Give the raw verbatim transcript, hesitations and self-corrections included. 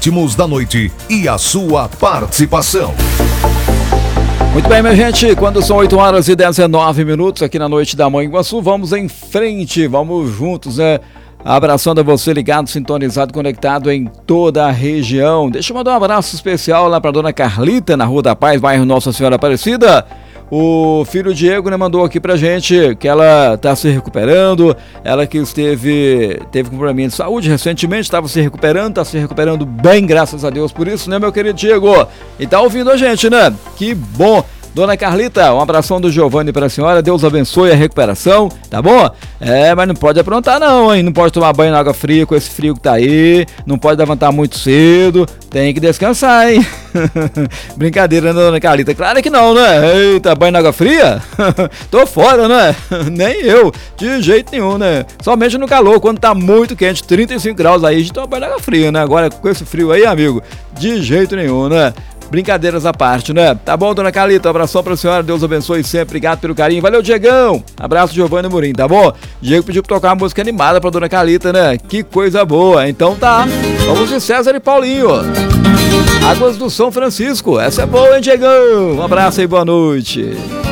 ritmos da noite e a sua participação. Muito bem, minha gente, quando são oito horas e dezenove minutos aqui na Noite da Manhuaçu, vamos em frente, vamos juntos, né? Abraçando a você ligado, sintonizado, conectado em toda a região. Deixa eu mandar um abraço especial lá para dona Carlita, na Rua da Paz, bairro Nossa Senhora Aparecida. O filho Diego, né, mandou aqui pra gente que ela tá se recuperando, ela que esteve, teve com problema de saúde recentemente, estava se recuperando, tá se recuperando bem, graças a Deus por isso, né, meu querido Diego? E tá ouvindo a gente, né? Que bom! Dona Carlita, um abração do Giovanni para a senhora, Deus abençoe a recuperação, tá bom? É, mas não pode aprontar não, hein? Não pode tomar banho na água fria com esse frio que tá aí, não pode levantar muito cedo, tem que descansar, hein? Brincadeira, né, Dona Carlita? Claro que não, né? Eita, banho na água fria? Tô fora, né? Nem eu, de jeito nenhum, né? Somente no calor, quando tá muito quente, trinta e cinco graus aí, a gente toma banho na água fria, né? Agora com esse frio aí, amigo, de jeito nenhum, né? Brincadeiras à parte, né? Tá bom, Dona Carlita? Um abração pra senhora, Deus abençoe sempre, obrigado pelo carinho. Valeu, Diegão! Abraço, Giovanni Murim, tá bom? Diego pediu pra tocar uma música animada pra Dona Carlita, né? Que coisa boa! Então tá, vamos de César e Paulinho. Águas do São Francisco, essa é boa, hein, Diegão? Um abraço aí, boa noite.